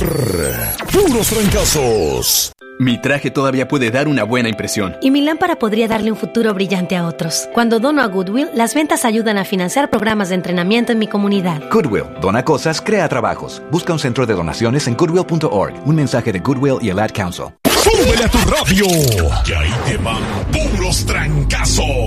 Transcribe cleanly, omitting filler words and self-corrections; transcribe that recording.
Puros Trancazos. Mi traje todavía puede dar una buena impresión. Y mi lámpara podría darle un futuro brillante a otros. Cuando dono a Goodwill, las ventas ayudan a financiar programas de entrenamiento en mi comunidad. Goodwill, dona cosas, crea trabajos. Busca un centro de donaciones en goodwill.org. Un mensaje de Goodwill y el Ad Council. ¡Súbele a tu radio! Que ahí te van puros trancazos.